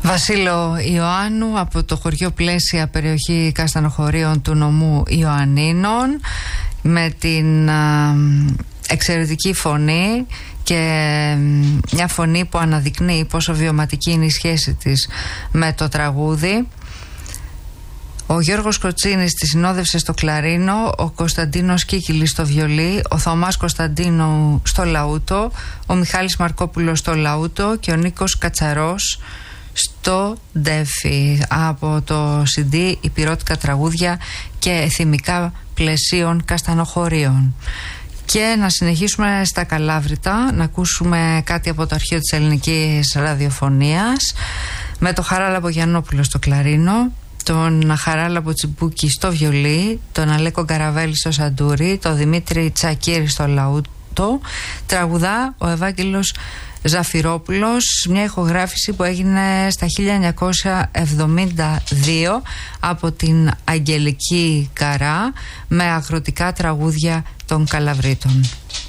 Βασίλο Ιωάννου από το χωριό Πλαίσια, περιοχή Καστανοχωρίων του νομού Ιωαννίνων, με την εξαιρετική φωνή και μια φωνή που αναδεικνύει πόσο βιωματική είναι η σχέση της με το τραγούδι. Ο Γιώργος Κοτσίνης τη συνόδευσε στο κλαρίνο, ο Κωνσταντίνος Κίκυλης στο βιολί, ο Θωμάς Κωνσταντίνου στο λαούτο, ο Μιχάλης Μαρκόπουλος στο λαούτο και ο Νίκος Κατσαρός στο ντέφι. Από το CD «Υπηρώτικα τραγούδια και θυμικά πλαισίων Καστανοχωρίων». Και να συνεχίσουμε στα Καλάβρητα, να ακούσουμε κάτι από το αρχείο της ελληνικής ραδιοφωνίας, με το Χαράλαμπο Γιαννόπουλο στο κλαρίνο, τον Χαράλαμπο Τσιμπούκη στο βιολί, τον Αλέκο Γκαραβέλη στο σαντούρι, τον Δημήτρη Τσακίρη στο λαούτο. Τραγουδά ο Ευάγγελος Ζαφυρόπουλος, μια ηχογράφηση που έγινε στα 1972 από την Αγγελική Καρά, με αγροτικά τραγούδια των Καλαβρίτων.